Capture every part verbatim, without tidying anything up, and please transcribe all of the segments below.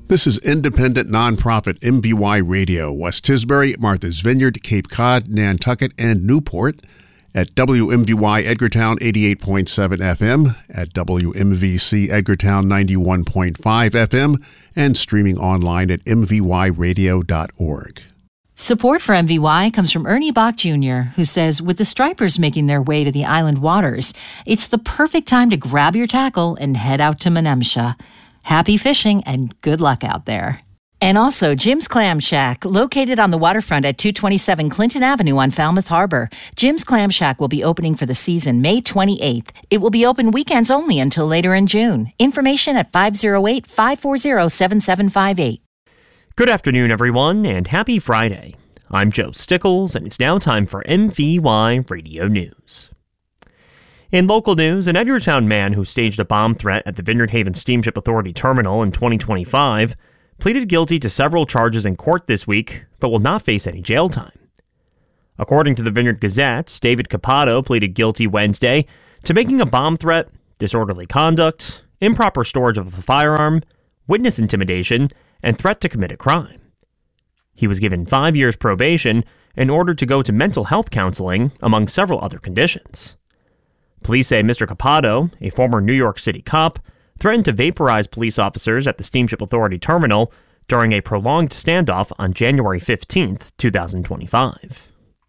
This is independent nonprofit M V Y Radio, West Tisbury, Martha's Vineyard, Cape Cod, Nantucket, and Newport, at W M V Y Edgartown eighty-eight point seven F M, at W M V C Edgartown ninety-one point five F M, and streaming online at m v y radio dot org. Support for M V Y comes from Ernie Bach Junior, who says with the stripers making their way to the island waters, it's the perfect time to grab your tackle and head out to Menemsha. Happy fishing and good luck out there. And also Jim's Clam Shack, located on the waterfront at two twenty-seven Clinton Avenue on Falmouth Harbor. Jim's Clam Shack will be opening for the season May twenty-eighth. It will be open weekends only until later in June. Information at five oh eight, five four zero, seven seven five eight. Good afternoon, everyone, and happy Friday. I'm Joe Stickles, and it's now time for M V Y Radio News. In local news, an Edgartown man who staged a bomb threat at the Vineyard Haven Steamship Authority Terminal in twenty twenty-five pleaded guilty to several charges in court this week, but will not face any jail time. According to the Vineyard Gazette, David Capato pleaded guilty Wednesday to making a bomb threat, disorderly conduct, improper storage of a firearm, witness intimidation, and threat to commit a crime. He was given five years probation in order to go to mental health counseling, among several other conditions. Police say Mister Capato, a former New York City cop, threatened to vaporize police officers at the Steamship Authority Terminal during a prolonged standoff on January fifteenth, twenty twenty-five.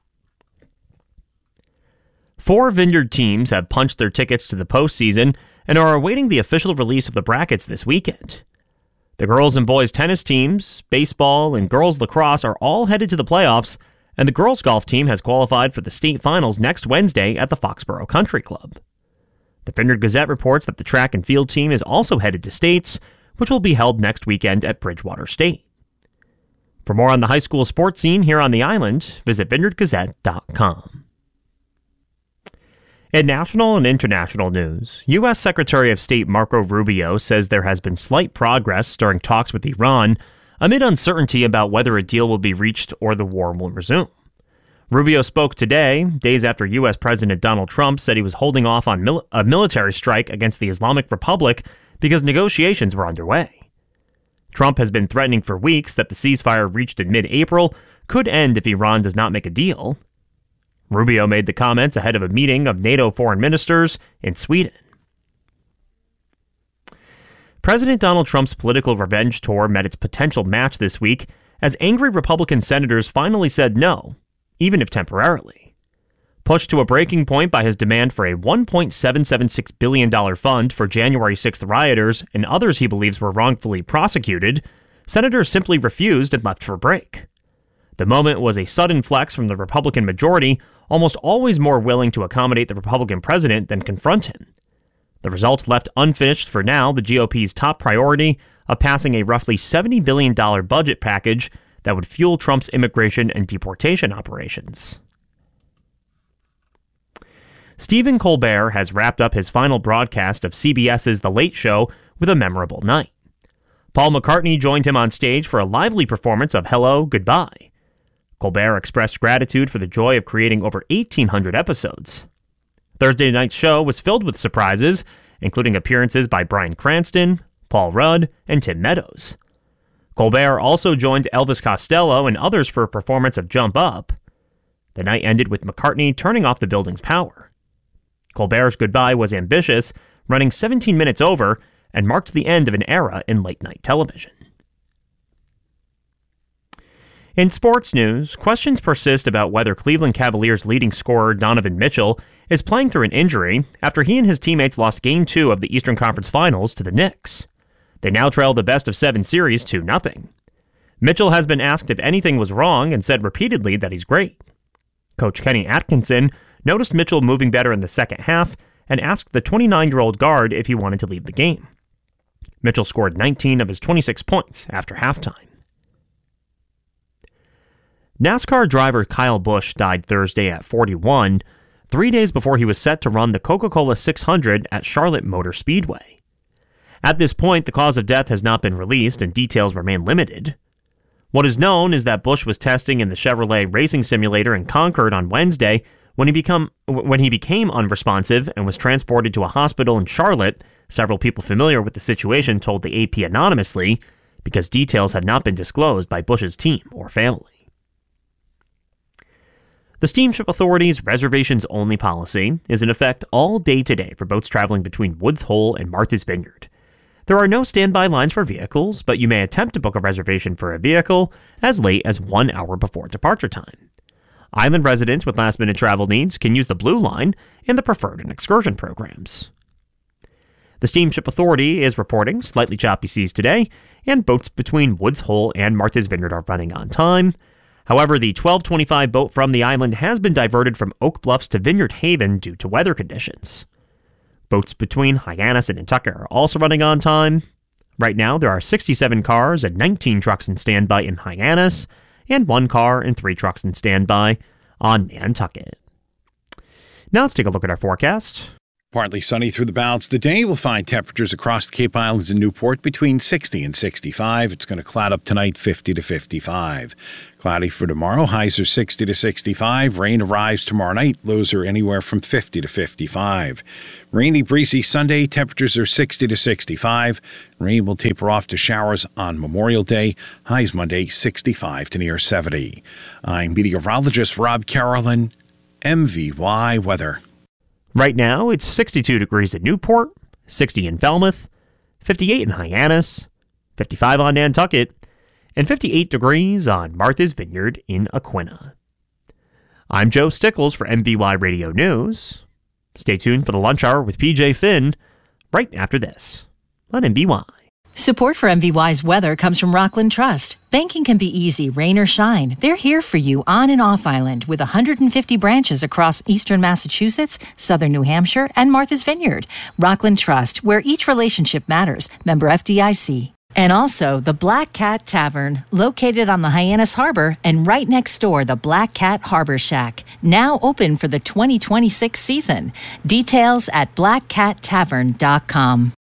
Four Vineyard teams have punched their tickets to the postseason and are awaiting the official release of the brackets this weekend. The girls and boys tennis teams, baseball, and girls lacrosse are all headed to the playoffs, and the girls golf team has qualified for the state finals next Wednesday at the Foxborough Country Club. The Vineyard Gazette reports that the track and field team is also headed to states, which will be held next weekend at Bridgewater State. For more on the high school sports scene here on the island, visit vineyard gazette dot com. In national and international news, U S Secretary of State Marco Rubio says there has been slight progress during talks with Iran amid uncertainty about whether a deal will be reached or the war will resume. Rubio spoke today, days after U S President Donald Trump said he was holding off on mil- a military strike against the Islamic Republic because negotiations were underway. Trump has been threatening for weeks that the ceasefire reached in mid-April could end if Iran does not make a deal. Rubio made the comments ahead of a meeting of NATO foreign ministers in Sweden. President Donald Trump's political revenge tour met its potential match this week as angry Republican senators finally said no, even if temporarily. Pushed to a breaking point by his demand for a one point seven seven six billion dollars fund for January sixth rioters and others he believes were wrongfully prosecuted, senators simply refused and left for break. The moment was a sudden flex from the Republican majority, almost always more willing to accommodate the Republican president than confront him. The result left unfinished for now the G O P's top priority of passing a roughly seventy billion dollars budget package that would fuel Trump's immigration and deportation operations. Stephen Colbert has wrapped up his final broadcast of CBS's The Late Show with a memorable night. Paul McCartney joined him on stage for a lively performance of Hello, Goodbye. Colbert expressed gratitude for the joy of creating over eighteen hundred episodes. Thursday night's show was filled with surprises, including appearances by Bryan Cranston, Paul Rudd, and Tim Meadows. Colbert also joined Elvis Costello and others for a performance of Jump Up. The night ended with McCartney turning off the building's power. Colbert's goodbye was ambitious, running seventeen minutes over, and marked the end of an era in late-night television. In sports news, questions persist about whether Cleveland Cavaliers leading scorer Donovan Mitchell is playing through an injury after he and his teammates lost Game two of the Eastern Conference Finals to the Knicks. They now trail the best of seven series two nothing. Mitchell has been asked if anything was wrong and said repeatedly that he's great. Coach Kenny Atkinson noticed Mitchell moving better in the second half and asked the twenty-nine-year-old guard if he wanted to leave the game. Mitchell scored nineteen of his twenty-six points after halftime. NASCAR driver Kyle Busch died Thursday at forty-one, three days before he was set to run the Coca-Cola six hundred at Charlotte Motor Speedway. At this point, the cause of death has not been released and details remain limited. What is known is that Busch was testing in the Chevrolet racing simulator in Concord on Wednesday when he become when he became unresponsive and was transported to a hospital in Charlotte. Several people familiar with the situation told the A P anonymously, because details have not been disclosed by Bush's team or family. The Steamship Authority's reservations-only policy is in effect all day today for boats traveling between Woods Hole and Martha's Vineyard. There are no standby lines for vehicles, but you may attempt to book a reservation for a vehicle as late as one hour before departure time. Island residents with last-minute travel needs can use the Blue Line in the Preferred and Excursion programs. The Steamship Authority is reporting slightly choppy seas today, and boats between Woods Hole and Martha's Vineyard are running on time. However, the twelve twenty-five boat from the island has been diverted from Oak Bluffs to Vineyard Haven due to weather conditions. Boats between Hyannis and Nantucket are also running on time. Right now, there are sixty-seven cars and nineteen trucks in standby in Hyannis, and one car and three trucks in standby on Nantucket. Now let's take a look at our forecast. Partly sunny through the balance of the day. We'll find temperatures across the Cape Islands and Newport between sixty and sixty-five. It's going to cloud up tonight, fifty to fifty-five. Cloudy for tomorrow. Highs are sixty to sixty-five. Rain arrives tomorrow night. Lows are anywhere from fifty to fifty-five. Rainy, breezy Sunday. Temperatures are sixty to sixty-five. Rain will taper off to showers on Memorial Day. Highs Monday, sixty-five to near seventy. I'm meteorologist Rob Carolyn, M V Y Weather. Right now, it's sixty-two degrees at Newport, sixty in Falmouth, fifty-eight in Hyannis, fifty-five on Nantucket, and fifty-eight degrees on Martha's Vineyard in Aquina. I'm Joe Stickles for M V Y Radio News. Stay tuned for the lunch hour with P J Finn right after this on M V Y. Support for M V Y's weather comes from Rockland Trust. Banking can be easy, rain or shine. They're here for you on and off island with one hundred fifty branches across eastern Massachusetts, southern New Hampshire, and Martha's Vineyard. Rockland Trust, where each relationship matters. Member F D I C. And also the Black Cat Tavern, located on the Hyannis Harbor and right next door, the Black Cat Harbor Shack, now open for the twenty twenty-six season. Details at black cat tavern dot com.